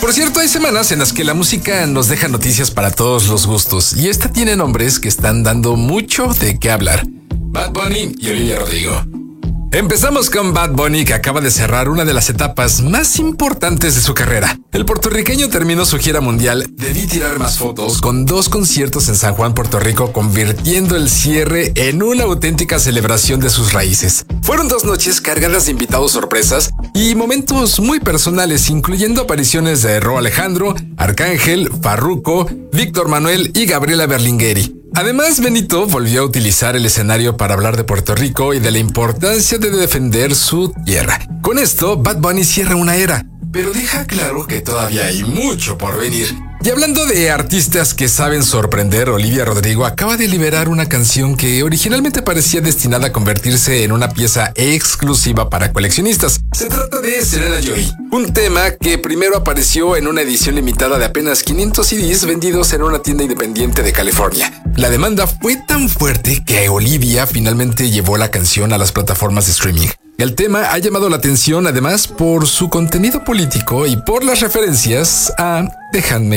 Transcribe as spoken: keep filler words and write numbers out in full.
Por cierto, hay semanas en las que la música nos deja noticias para todos los gustos, y esta tiene nombres que están dando mucho de qué hablar. Bad Bunny y Olivia Rodrigo. Empezamos con Bad Bunny, que acaba de cerrar una de las etapas más importantes de su carrera. El puertorriqueño terminó su gira mundial Debí tirar más fotos con dos conciertos en San Juan, Puerto Rico, convirtiendo el cierre en una auténtica celebración de sus raíces. Fueron dos noches cargadas de invitados sorpresas y momentos muy personales, incluyendo apariciones de Rauw Alejandro, Arcángel, Farruko, Víctor Manuel y Gabriela Berlingeri. Además, Benito volvió a utilizar el escenario para hablar de Puerto Rico y de la importancia de defender su tierra. Con esto, Bad Bunny cierra una era, pero deja claro que todavía hay mucho por venir. Y hablando de artistas que saben sorprender, Olivia Rodrigo acaba de liberar una canción que originalmente parecía destinada a convertirse en una pieza exclusiva para coleccionistas. Se trata de Serena Joy, un tema que primero apareció en una edición limitada de apenas quinientos C Ds vendidos en una tienda independiente de California. La demanda fue tan fuerte que Olivia finalmente llevó la canción a las plataformas de streaming. El tema ha llamado la atención además por su contenido político y por las referencias a The Handmaid's